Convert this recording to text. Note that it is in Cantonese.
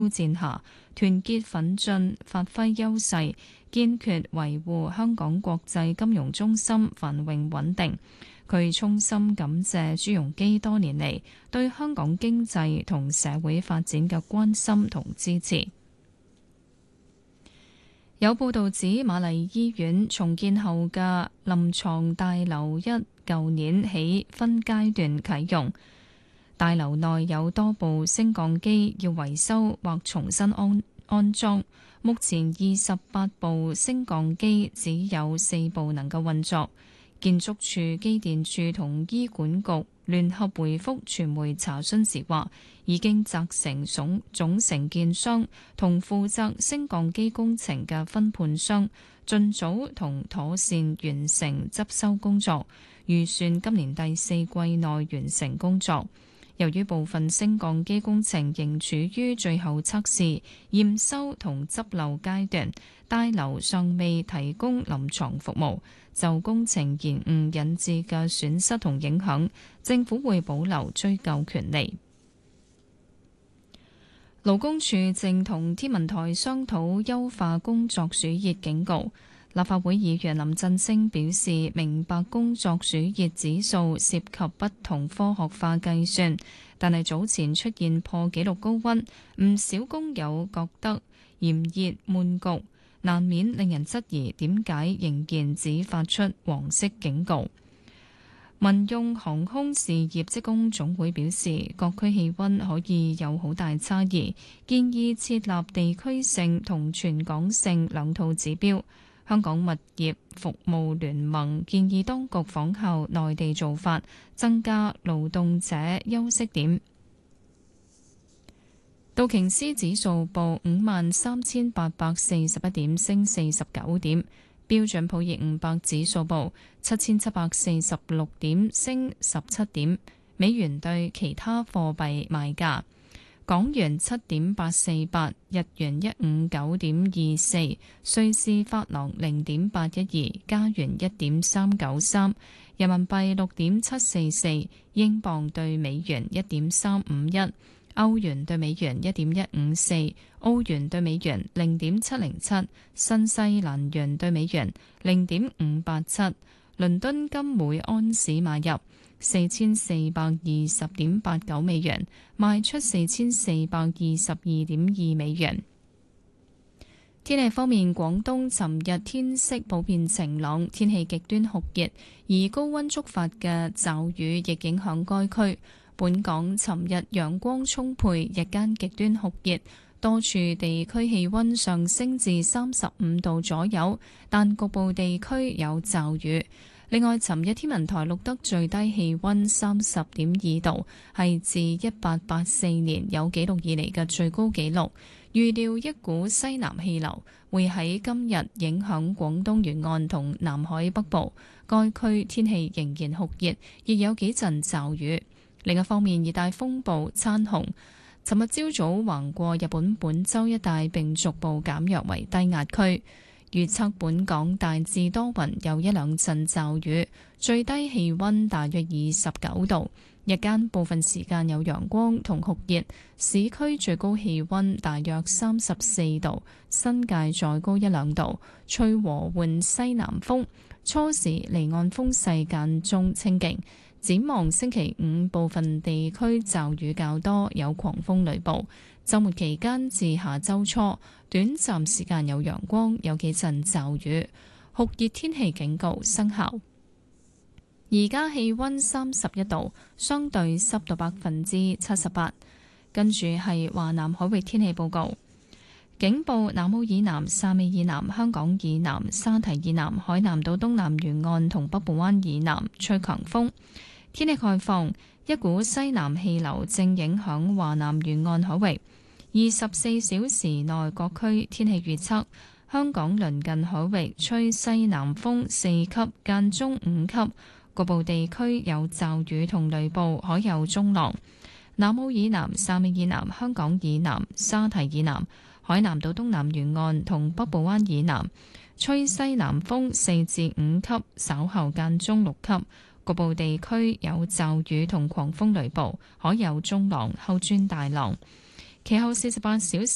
戰下，團結奮進，發揮優勢，堅決維護香港國際金融中心繁榮穩定。佢衷心感謝朱鎔基多年嚟對香港經濟同社會發展嘅關心同支持。有報道指，瑪麗醫院重建後嘅臨床大樓舊年起分階段啟用，大樓內有多部升降機要維修或重新安裝。目前28部升降機只有4部能夠運作。建築署、機電署同醫管局聯合回覆傳媒查詢時話，已經責成總承建商同負責升降機工程嘅分判商盡早同妥善完成執修工作，預算今年第4季內完成工作。由於部分升降機工程仍處於最後測試、驗收同執漏階段，大樓尚未提供臨床服務。就工程延誤引致嘅損失同影響，政府會保留追究權利。勞工處正同天文台商討優化工作暑熱警告。立法會議員林振昇表示，明白工作暑熱指數涉及不同科學化計算，但係早前出現破紀錄高溫，唔少工友覺得炎熱悶局，難免令人質疑點解仍然只發出黃色警告。民用航空事業職工總會表示，各區氣溫可以有好大差異，建議設立地區性同全港性兩套指標。香港物業服務聯盟建議當局仿效內地做法，增加勞動者休息點。道瓊斯指數報53,841點，升49點；標準普爾500指數報7,746點，升17點。美元對其他貨幣賣價：港元7.848，日元159.24，瑞士法郎0.812，加元1.393，人民幣6.744，英鎊對美元1.351，歐元對美元1.154，澳元對美元0.707，新西蘭元對美元0.587。倫敦金每安士買入4420.89美元，賣出4422.2美元。天氣方面，廣東尋日天色普遍晴朗，天氣極端酷熱，而高溫觸發嘅驟雨亦影響該區。本港尋日陽光充沛，日間極端酷熱，多處地區氣溫上升至35度左右，但局部地區有驟雨。另外，尋日天文台錄得最低氣溫30.2度，係自1884年有紀錄以嚟嘅最高紀錄。預料一股西南氣流會喺今日影響廣東沿岸同南海北部，該區天氣仍然酷熱，亦有幾陣驟雨。另一方面，熱帶風暴燦紅尋日朝早橫過日本本州一帶，並逐步減弱為低壓區。預測本港大致多雲，有一兩陣驟雨，最低氣溫大約29度，日間部分時間有陽光同酷熱，市區最高氣溫大約34度，新界再高一兩度，吹和緩西南風，初時離岸風勢間中清勁。展望星期五，部分地區驟雨較多，有狂風雷暴。週末期間至下週初，短暫時間有陽光，有幾陣驟雨。酷熱天氣警告生效。而家氣溫31度，相對濕度78%。跟住係華南海域天氣報告。警報：南澳以南、汕尾以南、香港以南、沙堤以南、海南島東南沿岸同北部灣以南吹強風。天氣概況：一股西南氣流正影響華南沿岸海域。24小時內各區天氣預測：香港鄰近海域吹西南風4級，間中5級，局部地區有驟雨同雷暴，海有中浪。南澳以南、汕尾以南、香港以南、沙堤以南、海南島東南沿岸同北部灣以南吹西南風4至5級，稍後間中6級，局部地區有驟雨同狂風雷暴，海有中浪，後轉大浪。其後48小時